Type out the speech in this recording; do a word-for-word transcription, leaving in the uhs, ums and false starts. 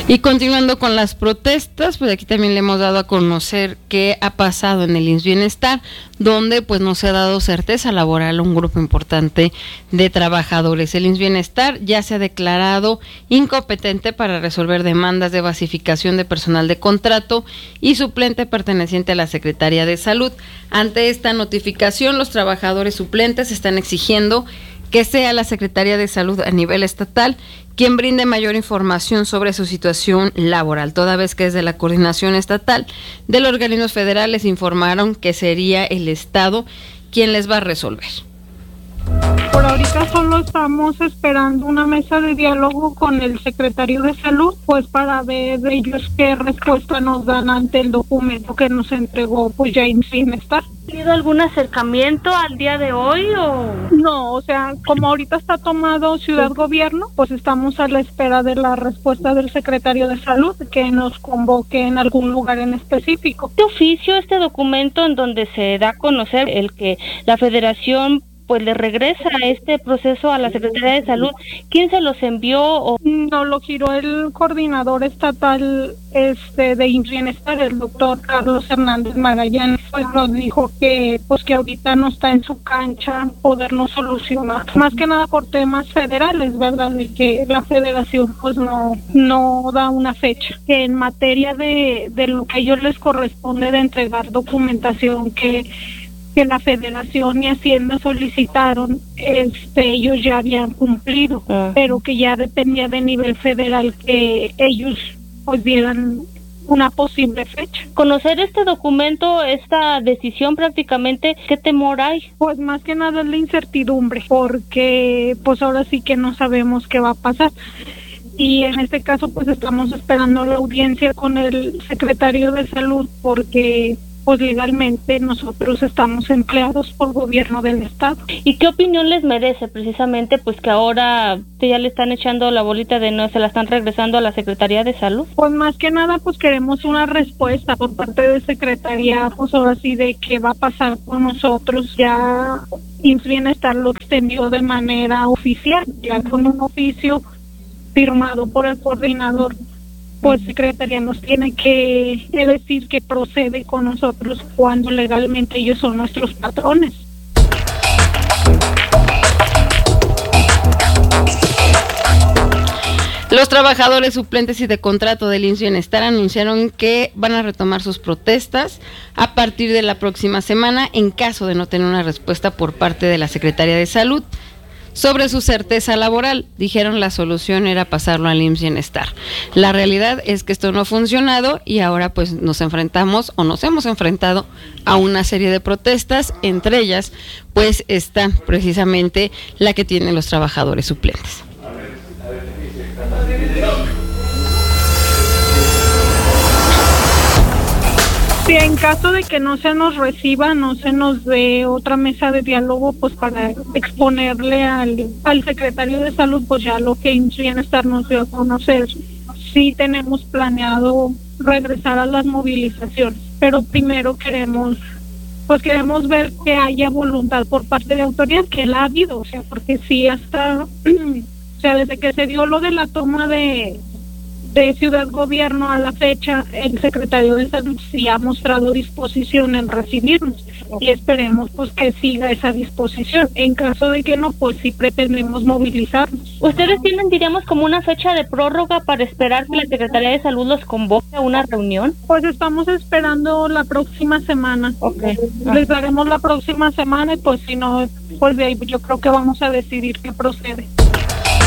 Y continuando con las protestas, pues aquí también le hemos dado a conocer qué ha pasado en el I M S S Bienestar, donde pues no se ha dado certeza laboral a un grupo importante de trabajadores. El I M S S Bienestar ya se ha declarado incompetente para resolver demandas de basificación de personal de contrato y suplente perteneciente a la Secretaría de Salud. Ante esta notificación, los trabajadores suplentes están exigiendo que sea la Secretaría de Salud a nivel estatal quien brinde mayor información sobre su situación laboral, toda vez que desde la coordinación estatal de los organismos federales informaron que sería el Estado quien les va a resolver. Por ahorita solo estamos esperando una mesa de diálogo con el secretario de Salud, pues para ver ellos qué respuesta nos dan ante el documento que nos entregó pues ya I M S S Bienestar. ¿Ha tenido algún acercamiento al día de hoy o...? No, o sea, como ahorita está tomado Ciudad sí. Gobierno, pues estamos a la espera de la respuesta del secretario de Salud que nos convoque en algún lugar en específico. Este oficio, este documento en donde se da a conocer el que la Federación pues le regresa este proceso a la Secretaría de Salud, ¿quién se los envió? O... No, lo giró el coordinador estatal este de I M S S Bienestar, el doctor Carlos Hernández Magallanes, pues nos dijo que pues que ahorita no está en su cancha podernos solucionar, más que nada por temas federales, ¿verdad? De que la federación pues no, no da una fecha, que en materia de, de lo que a ellos les corresponde de entregar documentación que que la Federación y Hacienda solicitaron, este, ellos ya habían cumplido, uh-huh. pero que ya dependía de nivel federal que ellos pues dieran una posible fecha. Conocer este documento, esta decisión prácticamente, ¿qué temor hay? Pues más que nada es la incertidumbre, porque pues ahora sí que no sabemos qué va a pasar. Y en este caso pues estamos esperando la audiencia con el secretario de Salud porque pues legalmente nosotros estamos empleados por gobierno del estado. ¿Y qué opinión les merece precisamente pues que ahora ya le están echando la bolita de no, se la están regresando a la Secretaría de Salud? Pues más que nada pues queremos una respuesta por parte de Secretaría, pues ahora sí de qué va a pasar con nosotros. Ya I M S S Bienestar lo extendió de manera oficial, ya con un oficio firmado por el coordinador. Pues Secretaría nos tiene que, que decir que procede con nosotros cuando legalmente ellos son nuestros patrones. Los trabajadores suplentes y de contrato del I M S S Bienestar anunciaron que van a retomar sus protestas a partir de la próxima semana en caso de no tener una respuesta por parte de la Secretaría de Salud sobre su certeza laboral. Dijeron la solución era pasarlo al I M S S Bienestar. La realidad es que esto no ha funcionado y ahora pues nos enfrentamos o nos hemos enfrentado a una serie de protestas, entre ellas pues está precisamente la que tienen los trabajadores suplentes. Sí, en caso de que no se nos reciba, no se nos dé otra mesa de diálogo, pues para exponerle al, al secretario de Salud, pues ya lo que I M S S Bienestar nos dio a conocer. Sí tenemos planeado regresar a las movilizaciones, pero primero queremos, pues queremos ver que haya voluntad por parte de autoridad, que la ha habido, o sea, porque sí hasta, o sea, desde que se dio lo de la toma de... de Ciudad Gobierno a la fecha, el secretario de Salud sí ha mostrado disposición en recibirnos y esperemos pues que siga esa disposición. En caso de que no, pues sí pretendemos movilizarnos. ¿Ustedes tienen, diríamos, como una fecha de prórroga para esperar que la Secretaría de Salud los convoque a una reunión? Pues estamos esperando la próxima semana. Okay. Les daremos la próxima semana y pues si no, pues de ahí yo creo que vamos a decidir qué procede.